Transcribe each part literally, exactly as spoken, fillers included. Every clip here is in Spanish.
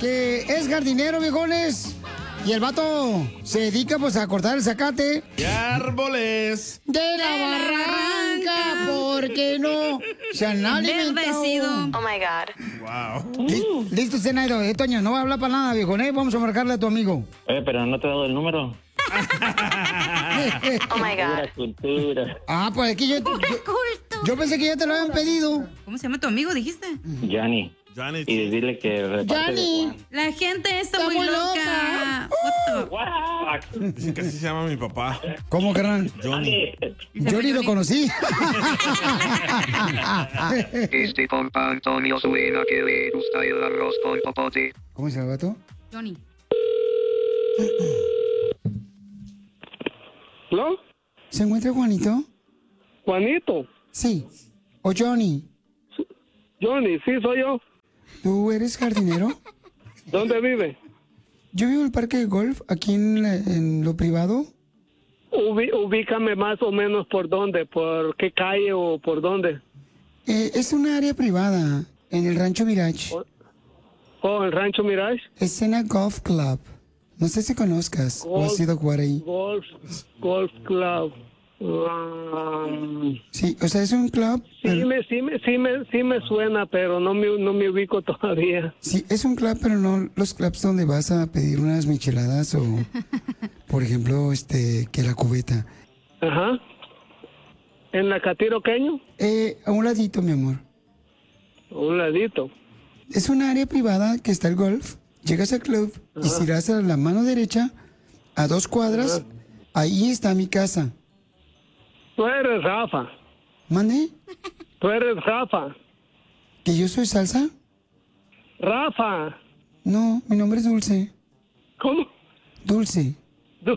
que es jardinero, viejones. Y el vato se dedica pues a cortar el zacate. ¡Y árboles! De la barranca, porque no se han alimentado. Oh my God. Wow. Listo, Zenairo. Eh, Toño, no va a hablar para nada, viejo. ¿eh? Vamos a marcarle a tu amigo. Oye, pero no te he dado el número. Oh my God. Cultura, cultura. Ah, pues aquí yo, yo, yo pensé que ya te lo habían pedido. ¿Cómo se llama tu amigo, dijiste? Johnny. Johnny. Y dile que... de parte de Johnny. Juan. La gente está, Está muy muy loca. What the- Dicen que así se llama mi papá. ¿Cómo, carnal? Johnny. Johnny lo conocí. Este compa Antonio suena que le gusta el arroz con popote. ¿Cómo se llama el vato? Johnny. ¿No? ¿Se encuentra Juanito? Juanito. Sí. ¿O Johnny? Johnny, sí, soy yo. ¿Tú eres jardinero? ¿Dónde vive? Yo vivo en el parque de golf, aquí en, la- en lo privado. Ubi- ubícame más o menos por dónde, por qué calle o por dónde. Eh, es una área privada, en el Rancho Mirage. Oh, el Rancho Mirage. Escena Golf Club. No sé si conozcas o has Golf. ido a jugar ahí. Golf, Golf Club. Um, Sí, o sea, es un club. sí, pero- me, sí, me, sí, me, sí me suena, pero no me, no me ubico todavía. Sí, es un club, pero no los clubs donde vas a pedir unas micheladas o, por ejemplo, este, que la cubeta. Ajá. ¿En la Catiroqueño? Eh, a un ladito, mi amor. A un ladito. Es un área privada que está el golf. Llegas al club y si das a la mano derecha, a dos cuadras, ahí está mi casa. Tú eres Rafa. ¿Mande? Tú eres Rafa. ¿Que yo soy salsa? Rafa. No, mi nombre es Dulce. ¿Cómo? Dulce. Du-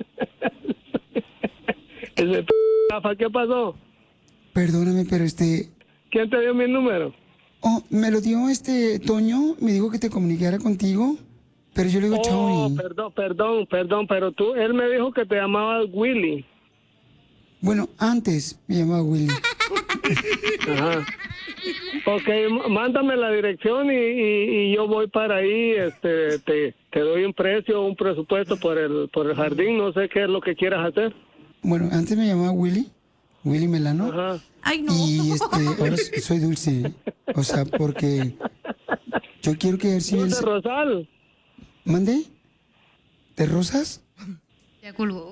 Ese p Rafa, ¿qué pasó? Perdóname, pero este... ¿Quién te dio mi número? Oh, me lo dio este Toño, me dijo que te comunicara contigo, pero yo le digo Oh, Tony. perdón, perdón, perdón, pero tú, él me dijo que te llamabas Willy. Bueno, antes me llamaba Willy. Ajá. Ok, m- mándame la dirección y, y, y yo voy para ahí, este, te, te doy un precio, un presupuesto por el, por el jardín, no sé qué es lo que quieras hacer. Bueno, antes me llamaba Willy, Willy Melano. Ajá. Ay, no. Y este, ahora soy Dulce. O sea, porque yo quiero que ver si Dulce es... Rosal. ¿Mande? ¿De rosas? Ya colgó.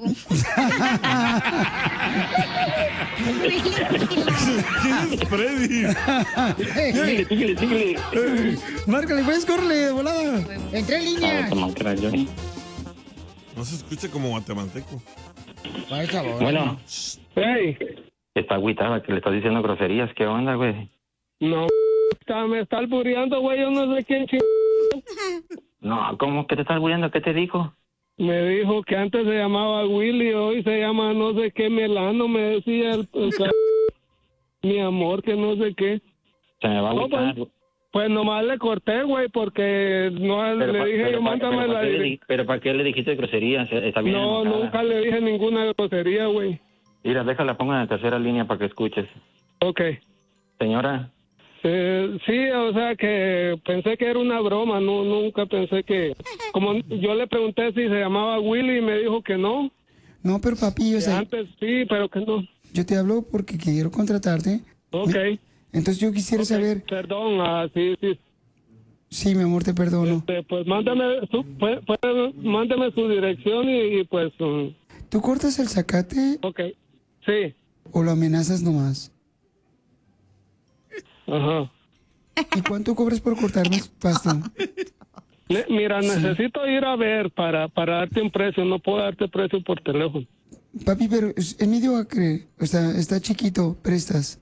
¿Quién es Freddy? Síguele, síguele, síguele. Márcale, pues, córrele, de volada. Entré en Ah, línea. como que era Johnny. No se escucha como guatemalteco. Por favor. Bueno, Hey, está agüitada que le estás diciendo groserías. ¿Qué onda, güey? no, está, me está albureando, güey, yo no sé quién ch... No, ¿cómo que te estás albureando? ¿Qué te dijo? Me dijo que antes se llamaba Willy, hoy se llama no sé qué Melano, me decía el, el ca- mi amor, que no sé qué. Se me va a No, agüitar. pues, pues nomás le corté, güey, porque no le pa- dije yo, pa- mándame pero la ¿para qué le dirección. di- Pero ¿para qué le dijiste groserías? Está bien No, enojada. nunca le dije ninguna grosería, güey. Mira, déjala, ponga en la tercera línea para que escuches. Ok. Señora, Eh, sí, o sea que pensé que era una broma, no, nunca pensé que... Como yo le pregunté si se llamaba Willy y me dijo que no. No, pero papi, o Que sea, antes sí, pero que no. yo te hablo porque quiero contratarte. Ok. Entonces yo quisiera Ok, saber... Perdón, ah, sí, sí. Sí, mi amor, te perdono. Este, pues mándame su, pues, pues, mándame su dirección y, y pues... um, ¿Tú cortas el zacate ok. Sí. o lo amenazas nomás? Ajá. ¿Y cuánto cobras por cortarme el pasto? Ne- Mira, necesito ir a ver para, para darte un precio. No puedo darte precio por teléfono. Papi, pero es es medio acre. O sea, está chiquito, prestas.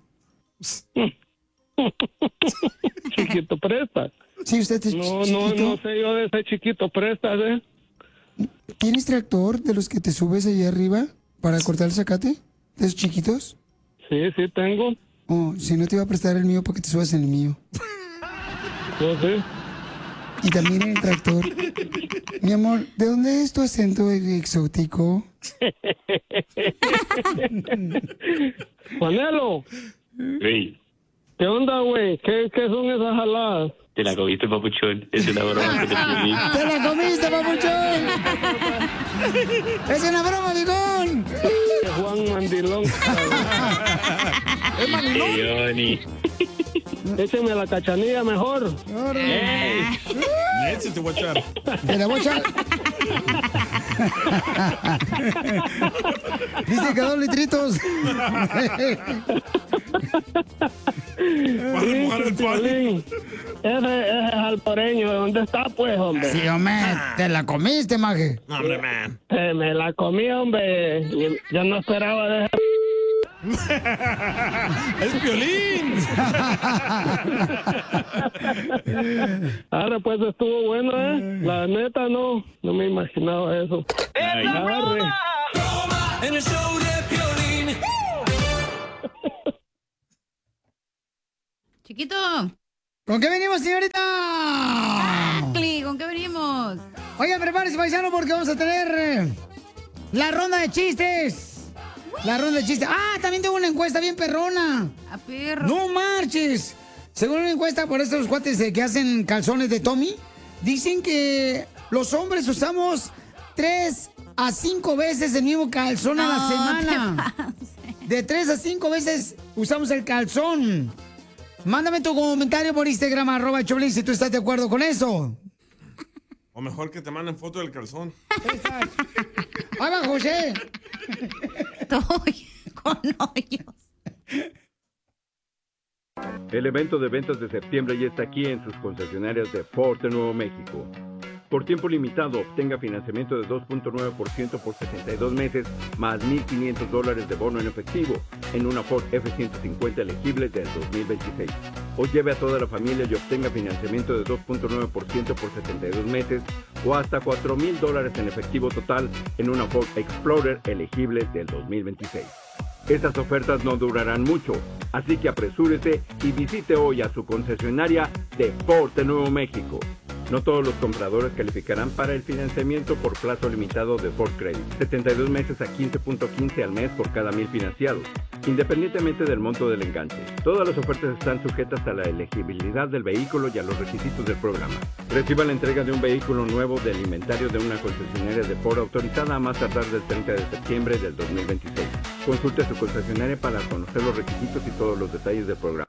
Chiquito, presta. Sí, usted es No, no, chiquito. no sé yo de ese chiquito, prestas, ¿eh? ¿Tienes tractor de los que te subes allá arriba para cortar el zacate? ¿De esos chiquitos? Sí, sí tengo. Oh, si no te iba a prestar el mío para que te subas en el mío. Yo sé. Y también en el tractor. Mi amor, ¿de dónde es tu acento exótico? Juanelo, sí. ¿Qué onda, güey? ¿Qué, ¿Qué son esas jaladas? Te la comiste, papuchón. Es una broma que te pedí. ¡Te la comiste, papuchón! ¡Es una broma, Vigón! Juan Mandilón. ¿Es mandilón? Hey, Johnny. Écheme la cachanilla mejor. Hey. Leche te voy a echar. Te la voy a echar. Dice que dos litritos. Vas a mojar el pan. Piolín, ese, ese es alporeño. ¿Dónde está, pues, hombre? Sí, hombre, te la comiste, maje. No, hombre, man. Eh, me la comí, hombre. Yo no esperaba de ese... ¡Es Piolín! Ahora, pues, estuvo bueno, ¿eh? La neta, no. No me imaginaba eso. Ay, Arre. En el show de Piolín. Chiquito. ¿Con qué venimos, señorita? Cli, ¿con qué venimos? Oigan, prepárese, paisano, porque vamos a tener eh, la ronda de chistes. La ronda de chistes. Ah, también tengo una encuesta bien perrona. A perro. No marches. Según una encuesta por estos cuates eh, que hacen calzones de Tommy, dicen que los hombres usamos tres a cinco veces el mismo calzón a la No, semana. De tres a cinco veces usamos el calzón. Mándame tu comentario por Instagram, arroba Choplin, si tú estás de acuerdo con eso. O mejor que te manden foto del calzón. Ahí va, José. Estoy con hoyos. El evento de ventas de septiembre ya está aquí en sus concesionarias de Ford de Nuevo México. Por tiempo limitado, obtenga financiamiento de dos punto nueve por ciento por sesenta y dos meses, más mil quinientos dólares de bono en efectivo, en una Ford F ciento cincuenta elegible del dos mil veintiséis. O lleve a toda la familia y obtenga financiamiento de dos punto nueve por ciento por setenta y dos meses, o hasta cuatro mil dólares en efectivo total, en una Ford Explorer elegible del dos mil veintiséis. Estas ofertas no durarán mucho, así que apresúrese y visite hoy a su concesionaria de Ford de Nuevo México. No todos los compradores calificarán para el financiamiento por plazo limitado de Ford Credit. setenta y dos meses a quince punto quince al mes por cada mil financiados, independientemente del monto del enganche. Todas las ofertas están sujetas a la elegibilidad del vehículo y a los requisitos del programa. Reciba la entrega de un vehículo nuevo del inventario de una concesionaria de Ford autorizada a más tardar del treinta de septiembre del dos mil veintiséis. Consulte a su concesionaria para conocer los requisitos y todos los detalles del programa.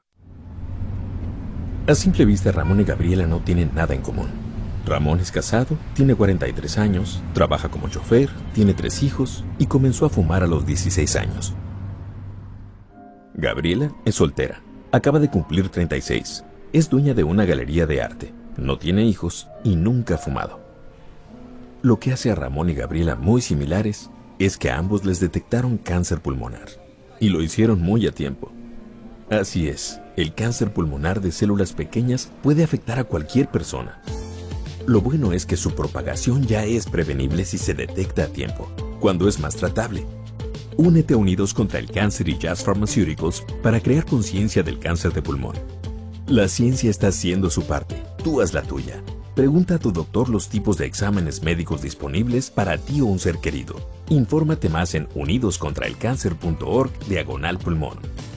A simple vista, Ramón y Gabriela no tienen nada en común. Ramón es casado, tiene cuarenta y tres años, trabaja como chofer, tiene tres hijos y comenzó a fumar a los dieciséis años. Gabriela es soltera, acaba de cumplir treinta y seis, es dueña de una galería de arte, no tiene hijos y nunca ha fumado. Lo que hace a Ramón y Gabriela muy similares es que a ambos les detectaron cáncer pulmonar y lo hicieron muy a tiempo. Así es, el cáncer pulmonar de células pequeñas puede afectar a cualquier persona. Lo bueno es que su propagación ya es prevenible si se detecta a tiempo, cuando es más tratable. Únete a Unidos contra el Cáncer y Jazz Pharmaceuticals para crear conciencia del cáncer de pulmón. La ciencia está haciendo su parte, tú haz la tuya. Pregunta a tu doctor los tipos de exámenes médicos disponibles para ti o un ser querido. Infórmate más en unidoscontraelcáncer.org diagonal pulmón.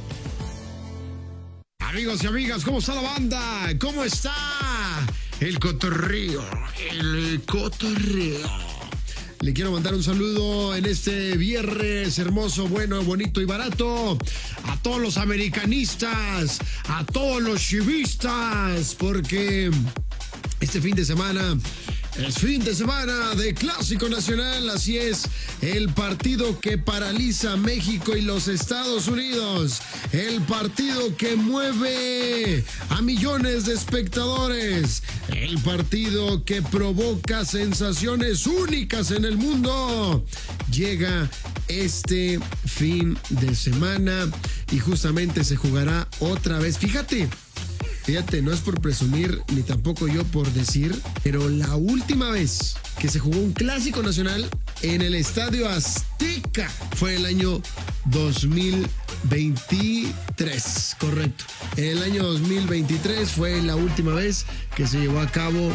Amigos y amigas, ¿cómo está la banda? ¿Cómo está el cotorreo? El cotorreo. Le quiero mandar un saludo en este viernes hermoso, bueno, bonito y barato a todos los americanistas, a todos los chivistas, porque este fin de semana es fin de semana de Clásico Nacional, así es, el partido que paraliza a México y los Estados Unidos, el partido que mueve a millones de espectadores, el partido que provoca sensaciones únicas en el mundo, llega este fin de semana y justamente se jugará otra vez. Fíjate, Fíjate, no es por presumir, ni tampoco yo por decir, pero la última vez que se jugó un Clásico Nacional en el Estadio Azteca fue el año dos mil veintitrés, correcto. En el año dos mil veintitrés fue la última vez que se llevó a cabo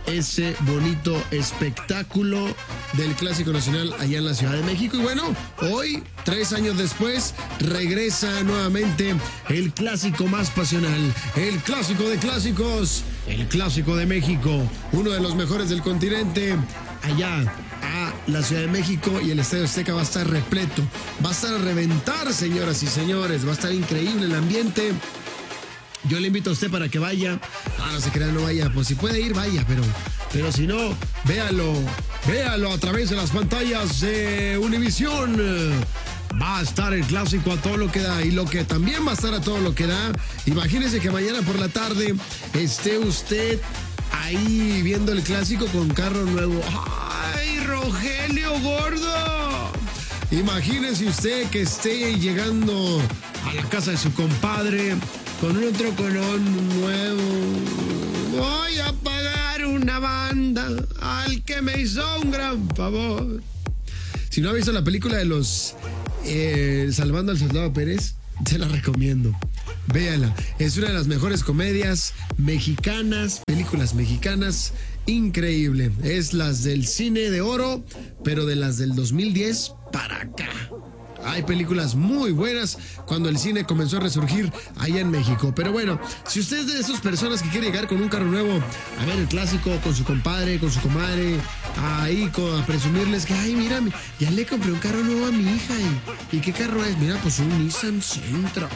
ese bonito espectáculo del Clásico Nacional allá en la Ciudad de México. Y bueno, hoy, tres años después, regresa nuevamente el clásico más pasional, el clásico de clásicos, el Clásico de México, uno de los mejores del continente, allá a la Ciudad de México, y el Estadio Azteca va a estar repleto, va a estar a reventar, señoras y señores, va a estar increíble el ambiente. Yo le invito a usted para que vaya. Ah, no se crea, no vaya. Pues si puede ir, vaya, pero, pero si no, véalo, véalo a través de las pantallas de Univisión. Va a estar el clásico a todo lo que da, y lo que también va a estar a todo lo que da. Imagínese que mañana por la tarde esté usted ahí viendo el clásico con carro nuevo. ¡Ay, Rogelio Gordo! Imagínese usted que esté llegando a la casa de su compadre con un troconón nuevo. Voy a pagar una banda al que me hizo un gran favor. Si no ha visto la película de los eh, Salvando al Soldado Pérez, se la recomiendo. Véala, es una de las mejores comedias mexicanas, películas mexicanas, increíble. Es las del cine de oro, pero de las del dos mil diez para acá. Hay películas muy buenas cuando el cine comenzó a resurgir allá en México. Pero bueno, si usted es de esas personas que quiere llegar con un carro nuevo a ver el clásico con su compadre, con su comadre, ahí con, a presumirles que, ay, mira, ya le compré un carro nuevo a mi hija. ¿Y, ¿y qué carro es? Mira, pues un Nissan Sentra.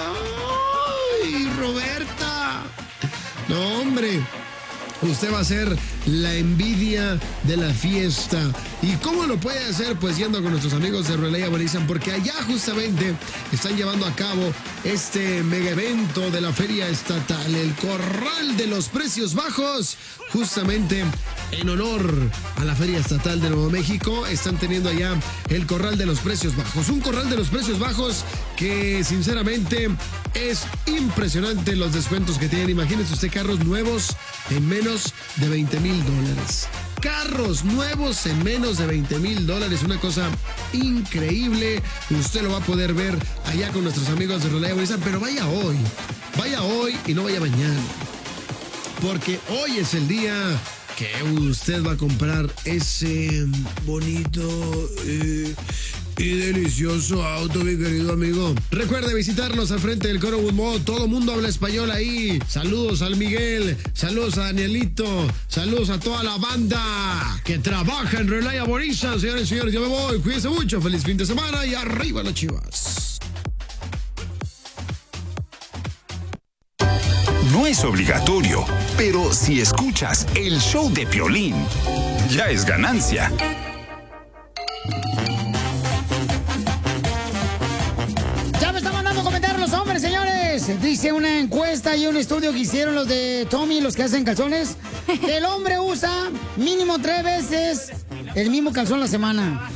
¡Ay, Roberta! No, hombre. Usted va a ser la envidia de la fiesta. ¿Y cómo lo puede hacer? Pues yendo con nuestros amigos de Relay Aborizan, porque allá justamente están llevando a cabo este mega evento de la Feria Estatal, el Corral de los Precios Bajos, justamente en honor a la Feria Estatal de Nuevo México. Están teniendo allá el Corral de los Precios Bajos, un Corral de los Precios Bajos que sinceramente es impresionante los descuentos que tienen. Imagínese usted carros nuevos en menos de veinte mil dólares. Carros nuevos en menos de veinte mil dólares. Una cosa increíble. Usted lo va a poder ver allá con nuestros amigos de Relay Aborizan, pero vaya hoy. Vaya hoy y no vaya mañana. Porque hoy es el día que usted va a comprar ese bonito eh, y delicioso auto, mi querido amigo. Recuerde visitarnos al frente del Coro Woodmall. Todo mundo habla español ahí. Saludos al Miguel, saludos a Danielito, saludos a toda la banda que trabaja en Relay Aborizan. Señores y señores, yo me voy. Cuídense mucho. Feliz fin de semana y arriba las Chivas. No es obligatorio, pero si escuchas el show de Piolín, ya es ganancia. Ya me están mandando comentarios los hombres, señores. Dice una encuesta y un estudio que hicieron los de Tommy, los que hacen calzones, que el hombre usa mínimo tres veces el mismo calzón a la semana.